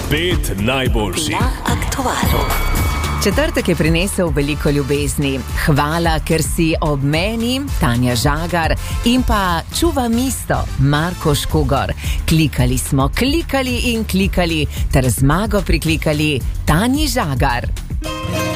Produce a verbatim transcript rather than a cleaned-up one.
Pet najboljših na aktualu. Četrtek je prinesel veliko ljubezni. Hvala, ker si ob meni, Tanja Žagar, in pa čuva misto, Marko Škugor. Klikali smo, klikali in klikali, ter zmago priklikali Tanji Žagar.